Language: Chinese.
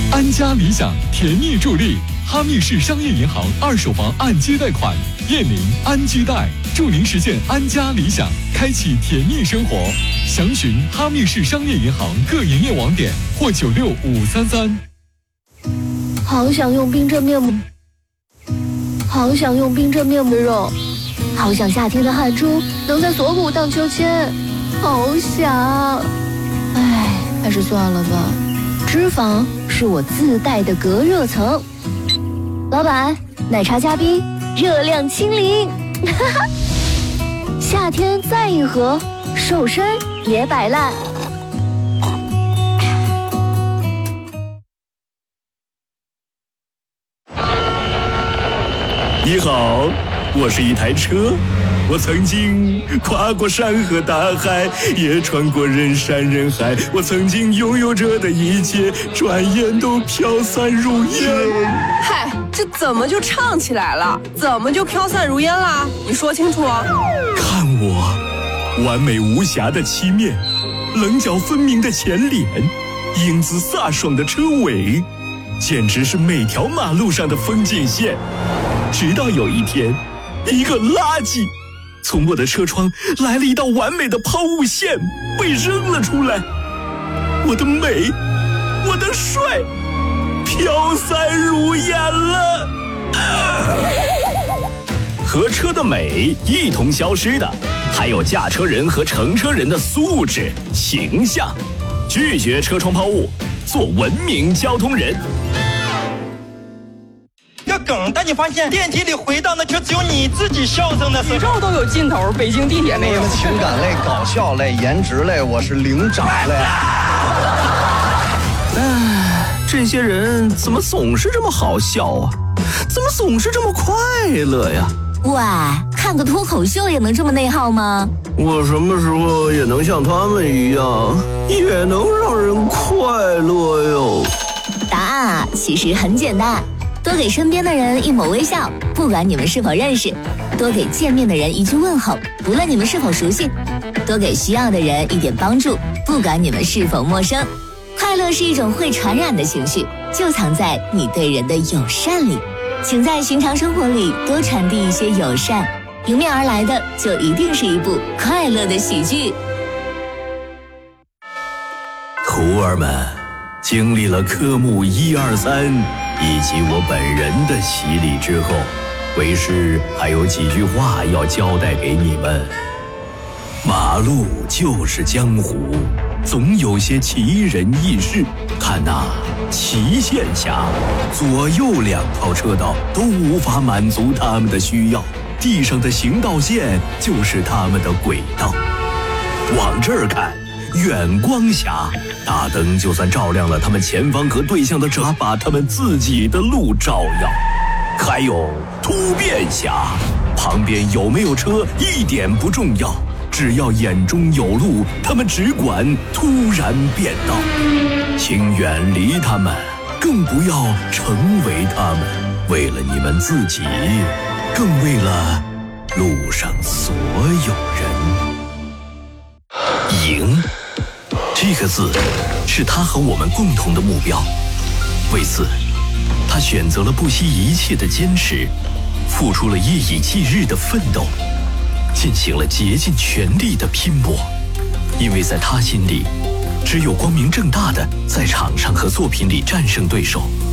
安家理想甜蜜助力，哈密市商业银行二手房按揭贷款，燕邻安居贷，助您实现安家理想，开启甜蜜生活。详询哈密市商业银行各营业网点或96533。 好想用冰镇面膜，好想用冰镇面膜肉，好想夏天的汗珠能在锁骨荡秋千，好想，唉，还是算了吧。脂肪是我自带的隔热层。老板，奶茶加冰，热量清零。夏天再一盒，瘦身别摆烂。 你好，我是一台车，我曾经跨过山河大海，也穿过人山人海，我曾经拥有着的一切，转眼都飘散如烟。 嗨，这怎么就唱起来了？怎么就飘散如烟啦？你说清楚啊！ 看我，完美无瑕的漆面，棱角分明的前脸，英姿飒爽的车尾，简直是每条马路上的风景线。直到有一天，一个垃圾从我的车窗来了一道完美的抛物线，被扔了出来。我的美，我的帅，飘散如烟了。和车的美一同消失的，还有驾车人和乘车人的素质、形象。拒绝车窗抛物，做文明交通人。 梗，但你发现电梯里回荡的却只有你自己笑声的时候。 宇宙都有尽头，北京地铁没有。 情感类、搞笑类、颜值类，我是灵长类。 这些人怎么总是这么好笑啊？怎么总是这么快乐呀？ 喂，看个脱口秀也能这么内耗吗？ 我什么时候也能像他们一样，也能让人快乐哟？ 答案啊，其实很简单。多给身边的人一抹微笑，不管你们是否认识；多给见面的人一句问候，不论你们是否熟悉；多给需要的人一点帮助，不管你们是否陌生。快乐是一种会传染的情绪，就藏在你对人的友善里。请在寻常生活里多传递一些友善，迎面而来的就一定是一部快乐的喜剧。 徒儿们，经历了科目1、2、3。以及我本人的洗礼之后，为师还有几句话要交代给你们。马路就是江湖，总有些奇人异事。看那齐县峡，左右2条车道都无法满足他们的需要，地上的行道线就是他们的轨道。往这儿看，远光峡，大灯就算照亮了他们前方和对向的车，把他们自己的路照耀。还有突变峡，旁边有没有车一点不重要，只要眼中有路，他们只管突然变道。请远离他们，更不要成为他们，为了你们自己，更为了路上所有人。赢这个字是他和我们共同的目标，为此他选择了不惜一切的坚持，付出了夜以继日的奋斗，进行了竭尽全力的拼搏。因为在他心里，只有光明正大的在场上和作品里战胜对手，